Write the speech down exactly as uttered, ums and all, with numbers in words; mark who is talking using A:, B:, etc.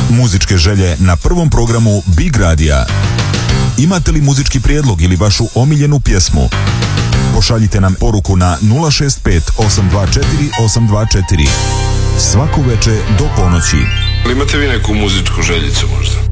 A: Muzičke želje na prvom programu Big Radija. Imate li muzički prijedlog ili vašu omiljenu pjesmu? Pošaljite nam poruku na nula šest pet osam dva četiri osam dva četiri. Svako veče do ponoći.
B: Imate vi neku muzičku željicu možda?